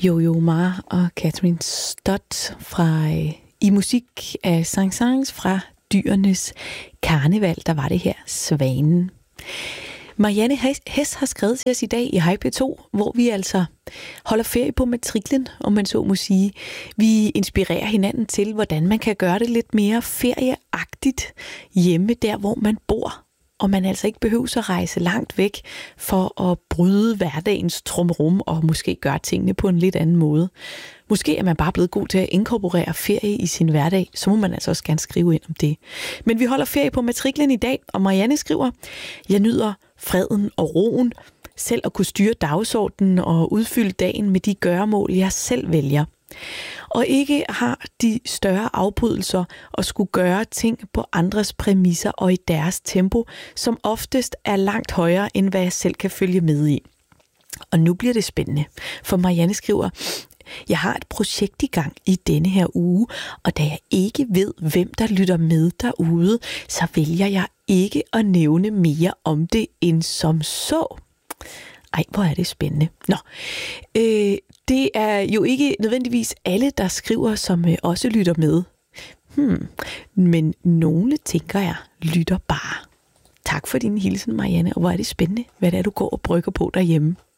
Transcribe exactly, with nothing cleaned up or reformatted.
Yo-Yo Ma og Catherine Stott fra øh, i musik af Saint-Saëns fra Dyrenes Karneval. Der var det her Svanen. Marianne Hess har skrevet til os i dag i Hej P to, hvor vi altså holder ferie på matriklen, om man så må sige. Vi inspirerer hinanden til, hvordan man kan gøre det lidt mere ferieagtigt hjemme der, hvor man bor. Og man altså ikke behøver at rejse langt væk for at bryde hverdagens trumrum og måske gøre tingene på en lidt anden måde. Måske er man bare blevet god til at inkorporere ferie i sin hverdag, så må man altså også gerne skrive ind om det. Men vi holder ferie på matriklen i dag, og Marianne skriver, jeg nyder freden og roen, selv at kunne styre dagsordenen og udfylde dagen med de gøremål, jeg selv vælger. Og ikke har de større afbrydelser og skulle gøre ting på andres præmisser og i deres tempo, som oftest er langt højere, end hvad jeg selv kan følge med i. Og nu bliver det spændende, for Marianne skriver, jeg har et projekt i gang i denne her uge, og da jeg ikke ved, hvem der lytter med derude, så vælger jeg ikke at nævne mere om det end som så. Ej, hvor er det spændende. Nå, øh, det er jo ikke nødvendigvis alle, der skriver, som øh, også lytter med. Hmm. Men nogle, tænker jeg, lytter bare. Tak for din hilsen, Marianne, og hvor er det spændende, hvad det er, du går og brygger på derhjemme.